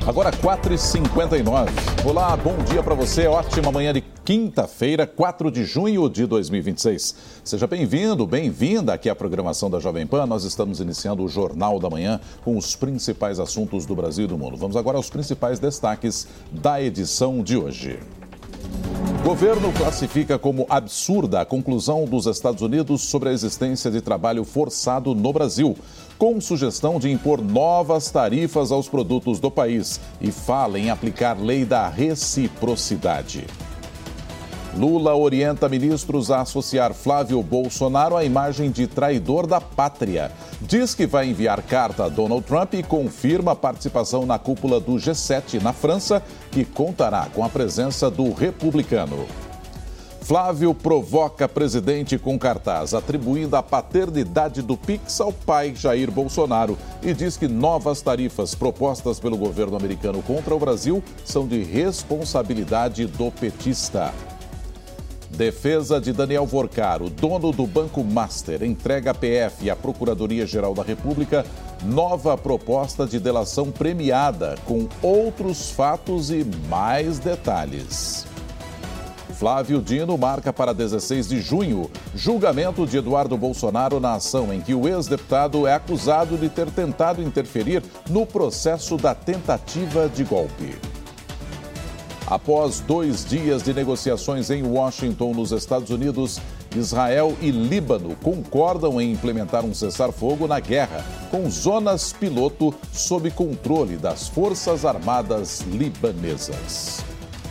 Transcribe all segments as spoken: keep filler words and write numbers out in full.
Agora quatro e cinquenta e nove. Olá, bom dia para você. Ótima manhã de quinta-feira, quatro de junho de dois mil e vinte e seis. Seja bem-vindo, bem-vinda aqui à programação da Jovem Pan. Nós estamos iniciando o Jornal da Manhã com os principais assuntos do Brasil e do mundo. Vamos agora aos principais destaques da edição de hoje. O governo classifica como absurda a conclusão dos Estados Unidos sobre a existência de trabalho forçado no Brasil, com sugestão de impor novas tarifas aos produtos do país e fala em aplicar lei da reciprocidade. Lula orienta ministros a associar Flávio Bolsonaro à imagem de traidor da pátria. Diz que vai enviar carta a Donald Trump e confirma a participação na cúpula do G sete na França, que contará com a presença do republicano. Flávio provoca presidente com cartaz, atribuindo a paternidade do Pix ao pai Jair Bolsonaro e diz que novas tarifas propostas pelo governo americano contra o Brasil são de responsabilidade do petista. Defesa de Daniel Vorcaro, dono do Banco Master, entrega à P F e à Procuradoria-Geral da República nova proposta de delação premiada, com outros fatos e mais detalhes. Flávio Dino marca para dezesseis de junho julgamento de Eduardo Bolsonaro na ação em que o ex-deputado é acusado de ter tentado interferir no processo da tentativa de golpe. Após dois dias de negociações em Washington, nos Estados Unidos, Israel e Líbano concordam em implementar um cessar-fogo na guerra, com zonas piloto sob controle das Forças Armadas libanesas.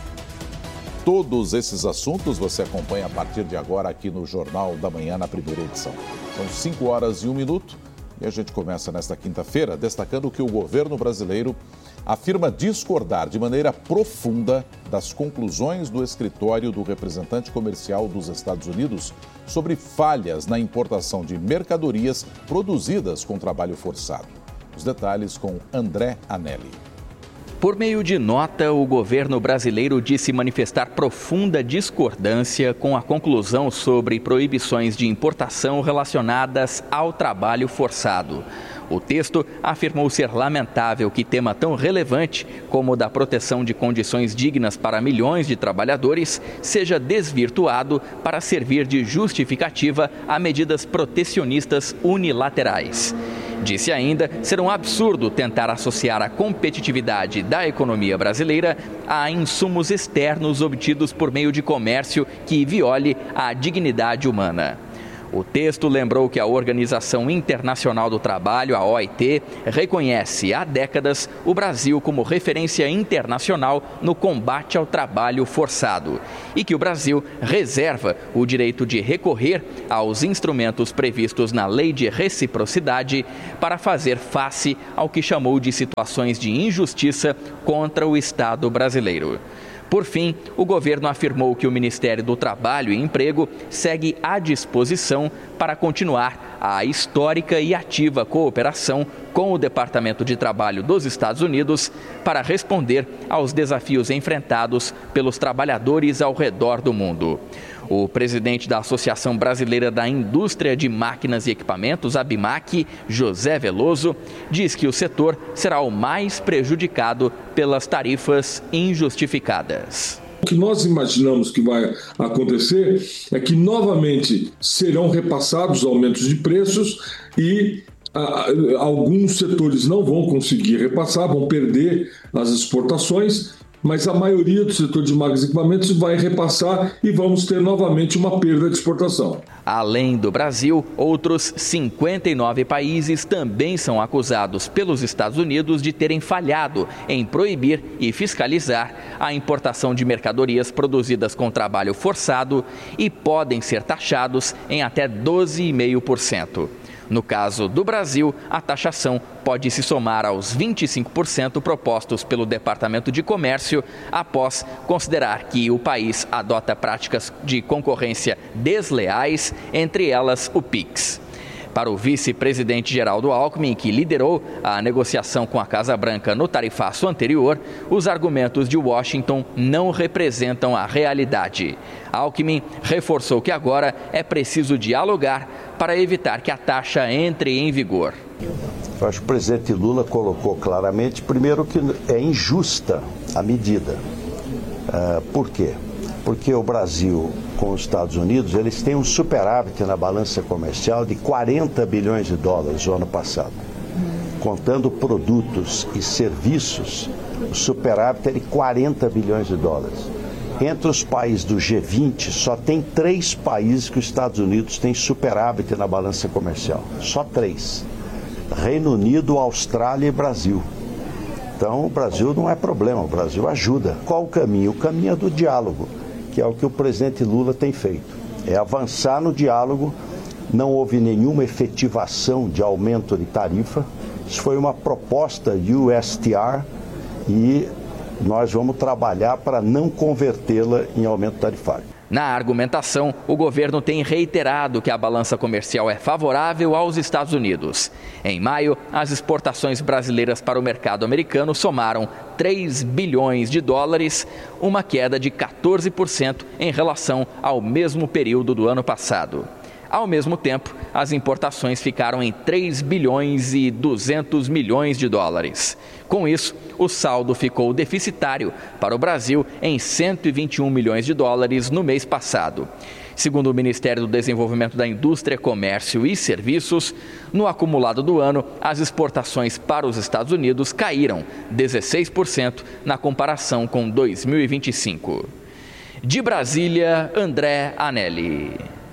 Todos esses assuntos você acompanha a partir de agora aqui no Jornal da Manhã, na primeira edição. São cinco horas e um minuto e a gente começa nesta quinta-feira destacando que o governo brasileiro afirma discordar de maneira profunda das conclusões do escritório do representante comercial dos Estados Unidos sobre falhas na importação de mercadorias produzidas com trabalho forçado. Os detalhes com André Anelli. Por meio de nota, o governo brasileiro disse manifestar profunda discordância com a conclusão sobre proibições de importação relacionadas ao trabalho forçado. O texto afirmou ser lamentável que tema tão relevante como o da proteção de condições dignas para milhões de trabalhadores seja desvirtuado para servir de justificativa a medidas protecionistas unilaterais. Disse ainda ser um absurdo tentar associar a competitividade da economia brasileira a insumos externos obtidos por meio de comércio que viole a dignidade humana. O texto lembrou que a Organização Internacional do Trabalho, a O I T, reconhece há décadas o Brasil como referência internacional no combate ao trabalho forçado e que o Brasil reserva o direito de recorrer aos instrumentos previstos na Lei de Reciprocidade para fazer face ao que chamou de situações de injustiça contra o Estado brasileiro. Por fim, o governo afirmou que o Ministério do Trabalho e Emprego segue à disposição para continuar a histórica e ativa cooperação com o Departamento de Trabalho dos Estados Unidos para responder aos desafios enfrentados pelos trabalhadores ao redor do mundo. O presidente da Associação Brasileira da Indústria de Máquinas e Equipamentos, ABIMAQ, José Veloso, diz que o setor será o mais prejudicado pelas tarifas injustificadas. O que nós imaginamos que vai acontecer é que novamente serão repassados aumentos de preços e ah, alguns setores não vão conseguir repassar, vão perder as exportações, mas a maioria do setor de máquinas e equipamentos vai repassar e vamos ter novamente uma perda de exportação. Além do Brasil, outros cinquenta e nove países também são acusados pelos Estados Unidos de terem falhado em proibir e fiscalizar a importação de mercadorias produzidas com trabalho forçado e podem ser taxados em até doze vírgula cinco por cento. No caso do Brasil, a taxação pode se somar aos vinte e cinco por cento propostos pelo Departamento de Comércio, após considerar que o país adota práticas de concorrência desleais, entre elas o Pix. Para o vice-presidente Geraldo Alckmin, que liderou a negociação com a Casa Branca no tarifaço anterior, os argumentos de Washington não representam a realidade. Alckmin reforçou que agora é preciso dialogar para evitar que a taxa entre em vigor. Eu acho que o presidente Lula colocou claramente, primeiro, que é injusta a medida. Uh, por quê? Porque o Brasil com os Estados Unidos, eles têm um superávit na balança comercial de quarenta bilhões de dólares no ano passado. Contando produtos e serviços, o superávit é de quarenta bilhões de dólares. Entre os países do G vinte, só tem três países que os Estados Unidos têm superávit na balança comercial. Só três. Reino Unido, Austrália e Brasil. Então, o Brasil não é problema, o Brasil ajuda. Qual o caminho? O caminho é do diálogo, que é o que o presidente Lula tem feito. É avançar no diálogo, não houve nenhuma efetivação de aumento de tarifa. Isso foi uma proposta U S T R e nós vamos trabalhar para não convertê-la em aumento tarifário. Na argumentação, o governo tem reiterado que a balança comercial é favorável aos Estados Unidos. Em maio, as exportações brasileiras para o mercado americano somaram três bilhões de dólares, uma queda de quatorze por cento em relação ao mesmo período do ano passado. Ao mesmo tempo, as importações ficaram em três bilhões e duzentos milhões de dólares. Com isso, o saldo ficou deficitário para o Brasil em cento e vinte e um milhões de dólares no mês passado. Segundo o Ministério do Desenvolvimento da Indústria, Comércio e Serviços, no acumulado do ano, as exportações para os Estados Unidos caíram dezesseis por cento na comparação com dois mil e vinte e cinco. De Brasília, André Anelli.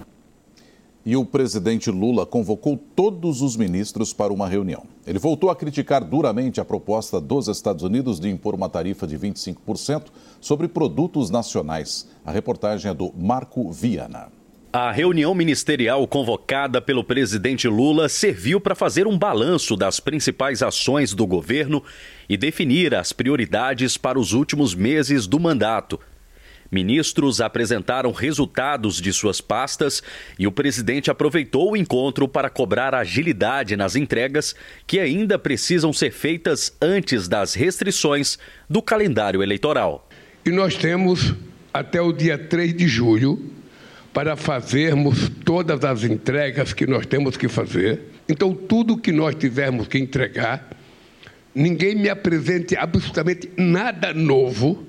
E o presidente Lula convocou todos os ministros para uma reunião. Ele voltou a criticar duramente a proposta dos Estados Unidos de impor uma tarifa de vinte e cinco por cento sobre produtos nacionais. A reportagem é do Marco Viana. A reunião ministerial convocada pelo presidente Lula serviu para fazer um balanço das principais ações do governo e definir as prioridades para os últimos meses do mandato. Ministros apresentaram resultados de suas pastas e o presidente aproveitou o encontro para cobrar agilidade nas entregas que ainda precisam ser feitas antes das restrições do calendário eleitoral. E nós temos até o dia três de julho para fazermos todas as entregas que nós temos que fazer. Então, tudo que nós tivermos que entregar, ninguém me apresente absolutamente nada novo.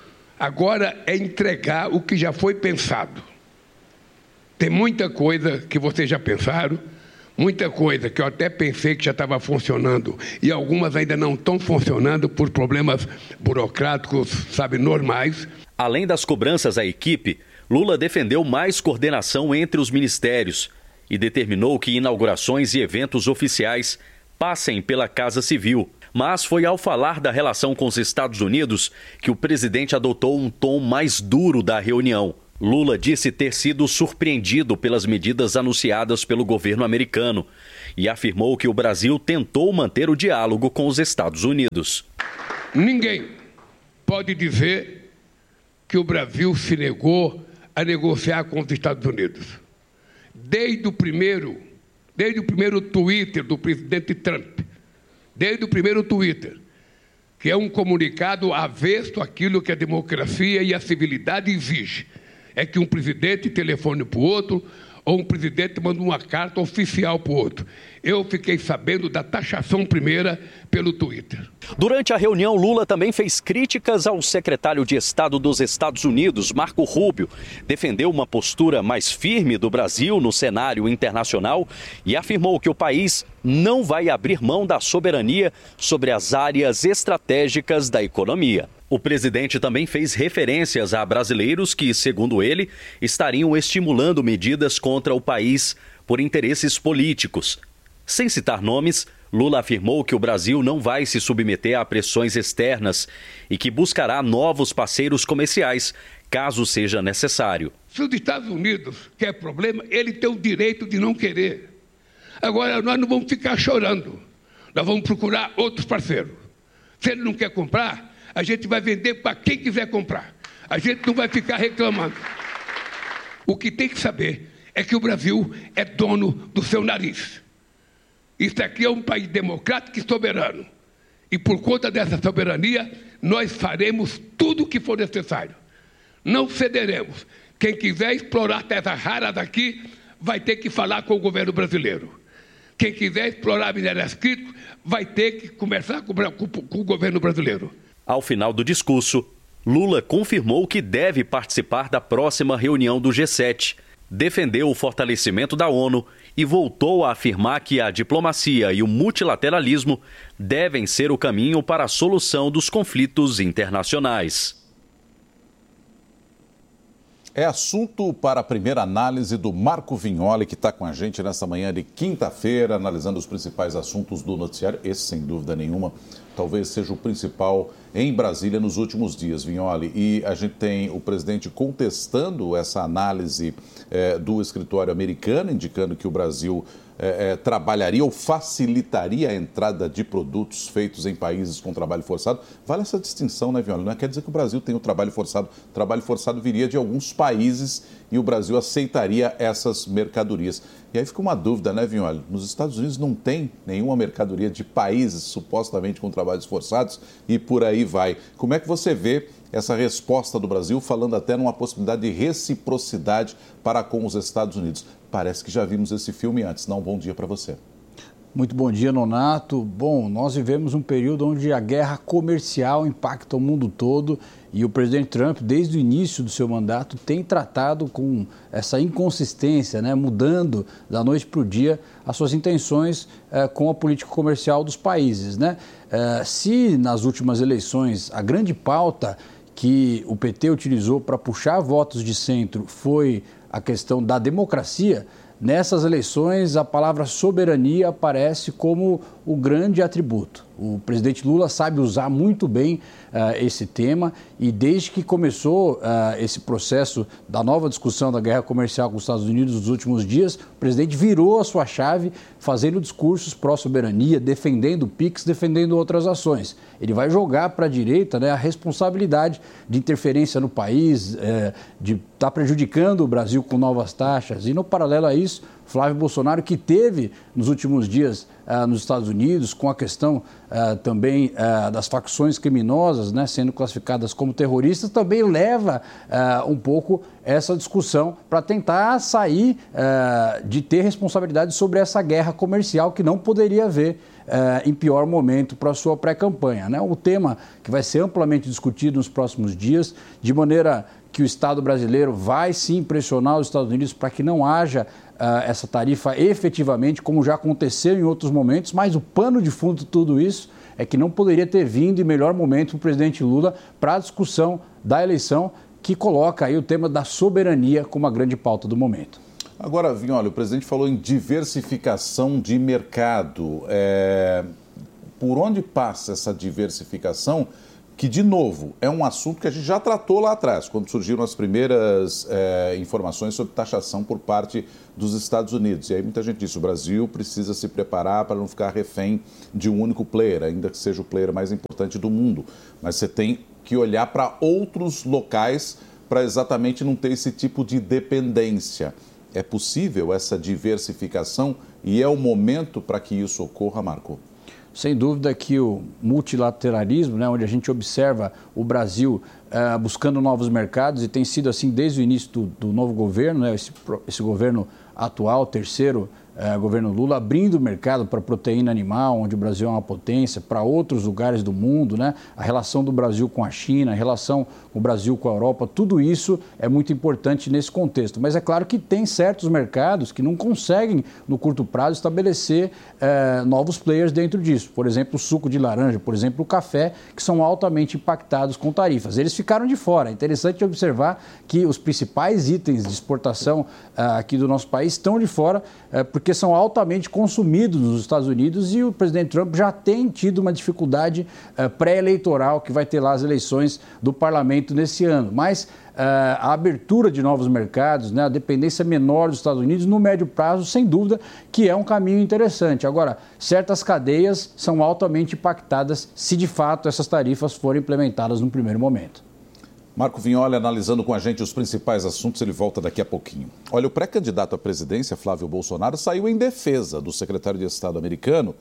Agora é entregar o que já foi pensado. Tem muita coisa que vocês já pensaram, muita coisa que eu até pensei que já estava funcionando e algumas ainda não estão funcionando por problemas burocráticos, sabe, normais. Além das cobranças à equipe, Lula defendeu mais coordenação entre os ministérios e determinou que inaugurações e eventos oficiais passem pela Casa Civil. Mas foi ao falar da relação com os Estados Unidos que o presidente adotou um tom mais duro da reunião. Lula disse ter sido surpreendido pelas medidas anunciadas pelo governo americano e afirmou que o Brasil tentou manter o diálogo com os Estados Unidos. Ninguém pode dizer que o Brasil se negou a negociar com os Estados Unidos. Desde o primeiro, desde o primeiro Twitter do presidente Trump, desde o primeiro Twitter, que é um comunicado avesso àquilo que a democracia e a civilidade exige. É que um presidente telefone para o outro ou um presidente manda uma carta oficial para o outro. Eu fiquei sabendo da taxação primeira pelo Twitter. Durante a reunião, Lula também fez críticas ao secretário de Estado dos Estados Unidos, Marco Rubio. Defendeu uma postura mais firme do Brasil no cenário internacional e afirmou que o país não vai abrir mão da soberania sobre as áreas estratégicas da economia. O presidente também fez referências a brasileiros que, segundo ele, estariam estimulando medidas contra o país por interesses políticos. Sem citar nomes, Lula afirmou que o Brasil não vai se submeter a pressões externas e que buscará novos parceiros comerciais, caso seja necessário. Se os Estados Unidos quer problema, ele tem o direito de não querer. Agora, nós não vamos ficar chorando. Nós vamos procurar outros parceiros. Se ele não quer comprar, a gente vai vender para quem quiser comprar. A gente não vai ficar reclamando. O que tem que saber é que o Brasil é dono do seu nariz. Isso aqui é um país democrático e soberano. E por conta dessa soberania, nós faremos tudo o que for necessário. Não cederemos. Quem quiser explorar terras raras aqui, vai ter que falar com o governo brasileiro. Quem quiser explorar minérios críticos vai ter que conversar com, com, com o governo brasileiro. Ao final do discurso, Lula confirmou que deve participar da próxima reunião do G sete, defendeu o fortalecimento da ONU e voltou a afirmar que a diplomacia e o multilateralismo devem ser o caminho para a solução dos conflitos internacionais. É assunto para a primeira análise do Marco Vignoli, que está com a gente nesta manhã de quinta-feira, analisando os principais assuntos do noticiário. Esse, sem dúvida nenhuma, talvez seja o principal em Brasília nos últimos dias, Vignoli. E a gente tem o presidente contestando essa análise eh, do escritório americano, indicando que o Brasil eh, eh, trabalharia ou facilitaria a entrada de produtos feitos em países com trabalho forçado. Vale essa distinção, né, Vignoli? Não quer dizer que o Brasil tem o trabalho forçado. O trabalho forçado viria de alguns países e o Brasil aceitaria essas mercadorias. E aí fica uma dúvida, né, Vignoli? Nos Estados Unidos não tem nenhuma mercadoria de países supostamente com trabalhos forçados e por aí vai. Como é que você vê essa resposta do Brasil, falando até numa possibilidade de reciprocidade para com os Estados Unidos? Parece que já vimos esse filme antes. Não, bom dia para você. Muito bom dia, Nonato. Bom, nós vivemos um período onde a guerra comercial impacta o mundo todo e o presidente Trump, desde o início do seu mandato, tem tratado com essa inconsistência, né, mudando da noite para o dia as suas intenções eh, com a política comercial dos países, né? Eh, se nas últimas eleições a grande pauta que o P T utilizou para puxar votos de centro foi a questão da democracia, nessas eleições a palavra soberania aparece como o grande atributo. O presidente Lula sabe usar muito bem uh, esse tema e desde que começou uh, esse processo da nova discussão da guerra comercial com os Estados Unidos nos últimos dias, o presidente virou a sua chave fazendo discursos pró-soberania, defendendo o PIX, defendendo outras ações. Ele vai jogar para a direita, né, a responsabilidade de interferência no país, eh, de estar tá prejudicando o Brasil com novas taxas e, no paralelo a isso, Flávio Bolsonaro, que teve nos últimos dias uh, nos Estados Unidos, com a questão uh, também uh, das facções criminosas, né, sendo classificadas como terroristas, também leva uh, um pouco essa discussão para tentar sair uh, de ter responsabilidade sobre essa guerra comercial que não poderia haver uh, em pior momento para a sua pré-campanha, né? O tema que vai ser amplamente discutido nos próximos dias, de maneira que o Estado brasileiro vai sim pressionar os Estados Unidos para que não haja uh, essa tarifa efetivamente, como já aconteceu em outros momentos, mas o pano de fundo de tudo isso é que não poderia ter vindo em melhor momento para o presidente Lula para a discussão da eleição, que coloca aí o tema da soberania como a grande pauta do momento. Agora, Vignoli, o presidente falou em diversificação de mercado. É... Por onde passa essa diversificação? Que, de novo, é um assunto que a gente já tratou lá atrás, quando surgiram as primeiras é, informações sobre taxação por parte dos Estados Unidos. E aí muita gente disse, o Brasil precisa se preparar para não ficar refém de um único player, ainda que seja o player mais importante do mundo. Mas você tem que olhar para outros locais para exatamente não ter esse tipo de dependência. É possível essa diversificação e é o momento para que isso ocorra, Marco? Sem dúvida que o multilateralismo, né, onde a gente observa o Brasil uh, buscando novos mercados, e tem sido assim desde o início do, do novo governo, né, esse, esse governo atual, terceiro uh, governo Lula, abrindo o mercado para proteína animal, onde o Brasil é uma potência, para outros lugares do mundo, né, a relação do Brasil com a China, a relação com o Brasil com a Europa, tudo isso é muito importante nesse contexto. Mas é claro que tem certos mercados que não conseguem, no curto prazo, estabelecer uh, novos players dentro disso. Por exemplo, o suco de laranja, por exemplo, o café, que são altamente impactados com tarifas. Eles ficaram de fora. É interessante observar que os principais itens de exportação uh, aqui do nosso país estão de fora, uh, porque são altamente consumidos nos Estados Unidos e o presidente Trump já tem tido uma dificuldade uh, pré-eleitoral que vai ter lá as eleições do parlamento nesse ano. Mas Uh, a abertura de novos mercados, né, a dependência menor dos Estados Unidos, no médio prazo, sem dúvida, que é um caminho interessante. Agora, certas cadeias são altamente impactadas se, de fato, essas tarifas forem implementadas no primeiro momento. Marco Vignoli analisando com a gente os principais assuntos, ele volta daqui a pouquinho. Olha, o pré-candidato à presidência, Flávio Bolsonaro, saiu em defesa do secretário de Estado americano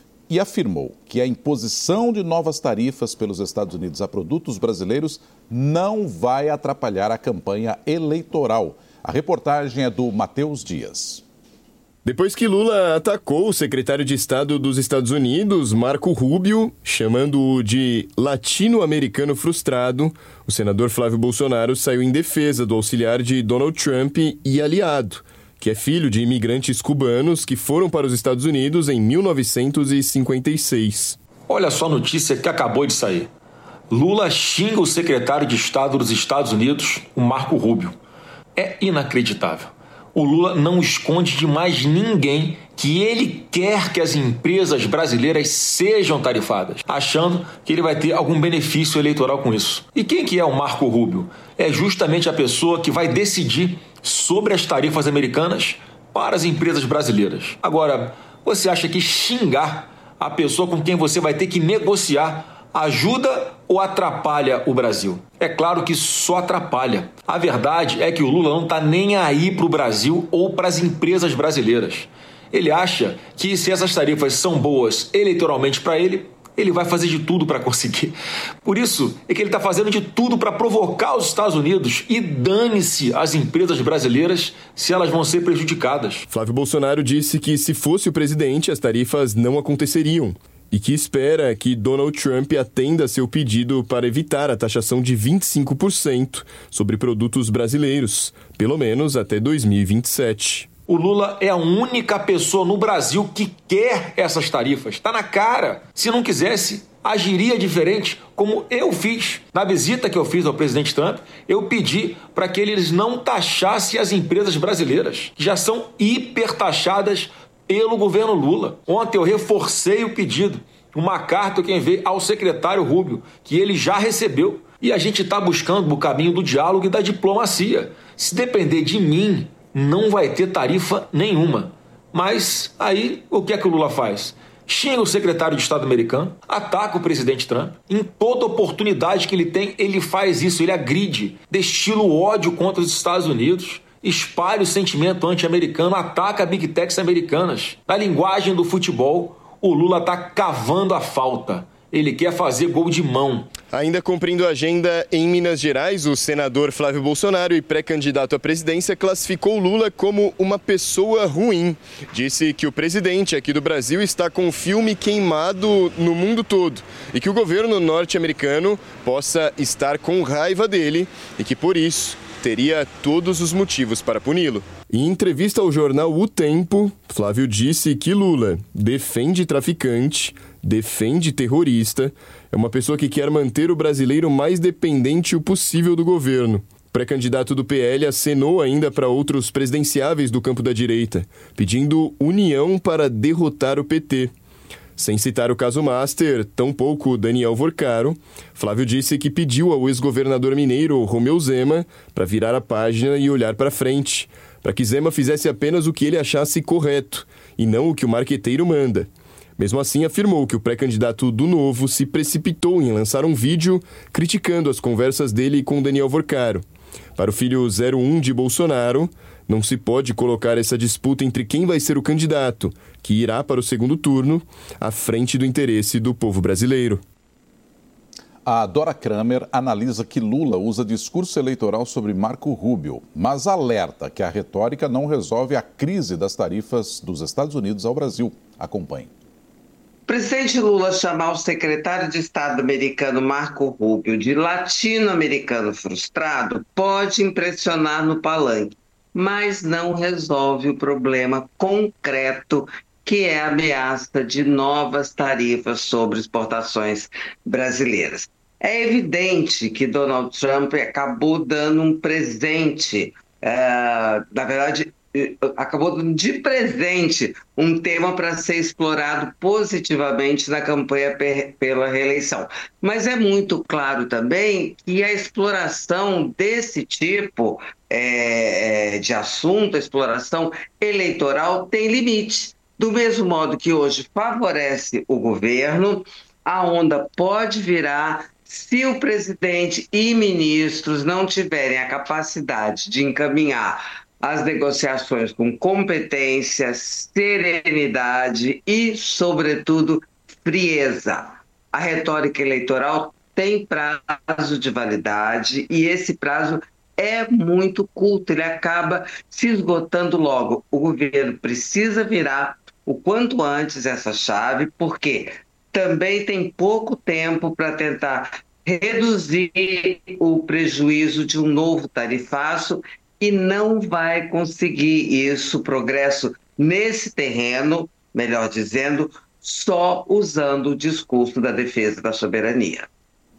e afirmou que a imposição de novas tarifas pelos Estados Unidos a produtos brasileiros não vai atrapalhar a campanha eleitoral. A reportagem é do Matheus Dias. Depois que Lula atacou o secretário de Estado dos Estados Unidos, Marco Rubio, chamando-o de latino-americano frustrado, o senador Flávio Bolsonaro saiu em defesa do auxiliar de Donald Trump e aliado, que é filho de imigrantes cubanos que foram para os Estados Unidos em mil novecentos e cinquenta e seis. Olha só a notícia que acabou de sair. Lula xinga o secretário de Estado dos Estados Unidos, o Marco Rubio. É inacreditável. O Lula não esconde de mais ninguém que ele quer que as empresas brasileiras sejam tarifadas, achando que ele vai ter algum benefício eleitoral com isso. E quem que é o Marco Rubio? É justamente a pessoa que vai decidir sobre as tarifas americanas para as empresas brasileiras. Agora, você acha que xingar a pessoa com quem você vai ter que negociar ajuda ou atrapalha o Brasil? É claro que só atrapalha. A verdade é que o Lula não está nem aí para o Brasil ou para as empresas brasileiras. Ele acha que se essas tarifas são boas eleitoralmente para ele, ele vai fazer de tudo para conseguir. Por isso é que ele está fazendo de tudo para provocar os Estados Unidos e dane-se as empresas brasileiras se elas vão ser prejudicadas. Flávio Bolsonaro disse que se fosse o presidente, as tarifas não aconteceriam. E que espera que Donald Trump atenda seu pedido para evitar a taxação de vinte e cinco por cento sobre produtos brasileiros, pelo menos até dois mil e vinte e sete. O Lula é a única pessoa no Brasil que quer essas tarifas. Está na cara. Se não quisesse, agiria diferente, como eu fiz. Na visita que eu fiz ao presidente Trump, eu pedi para que eles não taxassem as empresas brasileiras, que já são hipertaxadas pelo governo Lula. Ontem eu reforcei o pedido, uma carta que eu enviei ao secretário Rubio, que ele já recebeu. E a gente está buscando o caminho do diálogo e da diplomacia. Se depender de mim, não vai ter tarifa nenhuma. Mas aí, o que é que o Lula faz? Xinga o secretário de Estado americano, ataca o presidente Trump. Em toda oportunidade que ele tem, ele faz isso, ele agride, destila o ódio contra os Estados Unidos, espalha o sentimento anti-americano, ataca Big Techs americanas. Na linguagem do futebol, o Lula está cavando a falta. Ele quer fazer gol de mão. Ainda cumprindo a agenda em Minas Gerais, o senador Flávio Bolsonaro e pré-candidato à presidência classificou Lula como uma pessoa ruim. Disse que o presidente aqui do Brasil está com o filme queimado no mundo todo e que o governo norte-americano possa estar com raiva dele e que, por isso, teria todos os motivos para puni-lo. Em entrevista ao jornal O Tempo, Flávio disse que Lula defende traficante, defende terrorista, é uma pessoa que quer manter o brasileiro mais dependente o possível do governo. O pré-candidato do P L acenou ainda para outros presidenciáveis do campo da direita, pedindo união para derrotar o P T. Sem citar o caso Master, tampouco Daniel Vorcaro, Flávio disse que pediu ao ex-governador mineiro Romeu Zema para virar a página e olhar para frente, para que Zema fizesse apenas o que ele achasse correto e não o que o marqueteiro manda. Mesmo assim, afirmou que o pré-candidato do Novo se precipitou em lançar um vídeo criticando as conversas dele com Daniel Vorcaro. Para o filho zero um de Bolsonaro, não se pode colocar essa disputa entre quem vai ser o candidato, que irá para o segundo turno, à frente do interesse do povo brasileiro. A Dora Kramer analisa que Lula usa discurso eleitoral sobre Marco Rubio, mas alerta que a retórica não resolve a crise das tarifas dos Estados Unidos ao Brasil. Acompanhe. O presidente Lula chamar o secretário de Estado americano Marco Rubio de latino-americano frustrado pode impressionar no palanque, mas não resolve o problema concreto que é a ameaça de novas tarifas sobre exportações brasileiras. É evidente que Donald Trump acabou dando um presente, uh, na verdade, acabou dando de presente um tema para ser explorado positivamente na campanha pela reeleição. Mas é muito claro também que a exploração desse tipo é, de assunto, a exploração eleitoral, tem limite. Do mesmo modo que hoje favorece o governo, a onda pode virar se o presidente e ministros não tiverem a capacidade de encaminhar as negociações com competência, serenidade e, sobretudo, frieza. A retórica eleitoral tem prazo de validade e esse prazo é muito curto, ele acaba se esgotando logo. O governo precisa virar o quanto antes essa chave, porque também tem pouco tempo para tentar reduzir o prejuízo de um novo tarifaço e não vai conseguir isso, progresso nesse terreno, melhor dizendo, só usando o discurso da defesa da soberania.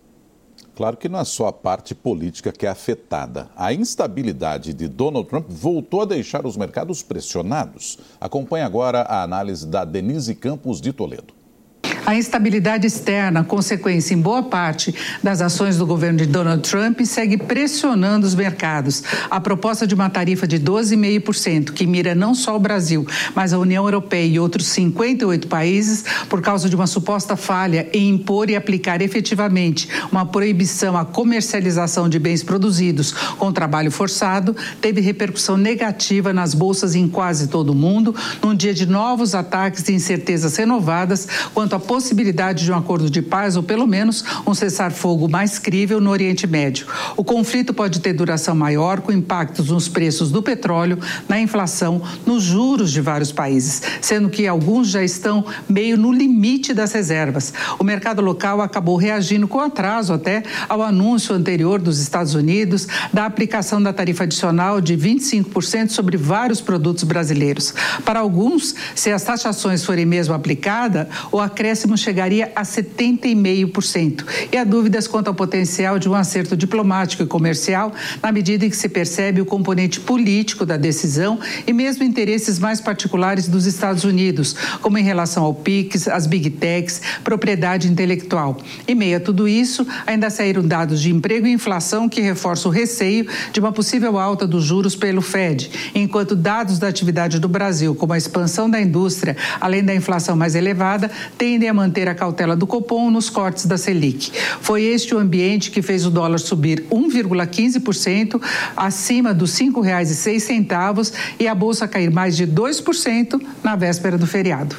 Claro que não é só a parte política que é afetada. A instabilidade de Donald Trump voltou a deixar os mercados pressionados. Acompanhe agora a análise da Denise Campos de Toledo. A instabilidade externa, consequência em boa parte das ações do governo de Donald Trump, segue pressionando os mercados. A proposta de uma tarifa de doze vírgula cinco por cento, que mira não só o Brasil, mas a União Europeia e outros cinquenta e oito países, por causa de uma suposta falha em impor e aplicar efetivamente uma proibição à comercialização de bens produzidos com trabalho forçado, teve repercussão negativa nas bolsas em quase todo o mundo, num dia de novos ataques e incertezas renovadas quanto à possibilidade de um acordo de paz ou, pelo menos, um cessar-fogo mais crível no Oriente Médio. O conflito pode ter duração maior, com impactos nos preços do petróleo, na inflação, nos juros de vários países, sendo que alguns já estão meio no limite das reservas. O mercado local acabou reagindo com atraso até ao anúncio anterior dos Estados Unidos da aplicação da tarifa adicional de vinte e cinco por cento sobre vários produtos brasileiros. Para alguns, se as taxações forem mesmo aplicadas, o acréscimo chegaria a setenta vírgula cinco por cento. E há dúvidas quanto ao potencial de um acerto diplomático e comercial, na medida em que se percebe o componente político da decisão e mesmo interesses mais particulares dos Estados Unidos, como em relação ao P I Cs, as Big Techs, propriedade intelectual. Em meio a tudo isso, ainda saíram dados de emprego e inflação que reforçam o receio de uma possível alta dos juros pelo Fed, enquanto dados da atividade do Brasil, como a expansão da indústria, além da inflação mais elevada, tendem a manter a cautela do Copom nos cortes da Selic. Foi este o ambiente que fez o dólar subir um vírgula quinze por cento acima dos cinco reais e seis centavos e a bolsa cair mais de dois por cento na véspera do feriado.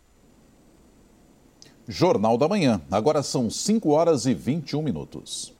Jornal da Manhã. Agora são cinco horas e vinte e um minutos.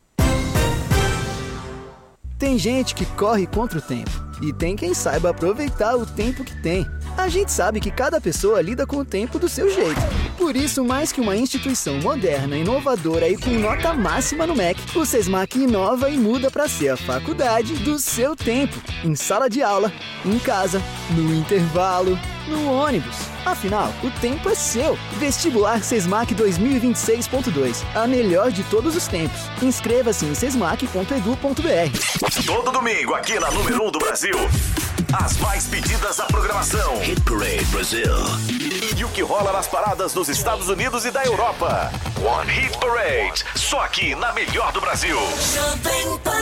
Tem gente que corre contra o tempo e tem quem saiba aproveitar o tempo que tem. A gente sabe que cada pessoa lida com o tempo do seu jeito. Por isso, mais que uma instituição moderna, inovadora e com nota máxima no M E C, o SESMAC inova e muda para ser a faculdade do seu tempo. Em sala de aula, em casa, no intervalo, no ônibus. Afinal, o tempo é seu. Vestibular SESMAC dois mil e vinte e seis ponto dois. A melhor de todos os tempos. Inscreva-se em sesmac ponto edu ponto br. Todo domingo, aqui na número um do Brasil, as mais pedidas da programação. Hit Parade Brasil. E o que rola nas paradas dos Estados Unidos e da Europa. One Hit Parade. Só aqui na melhor do Brasil. Jovem Pan.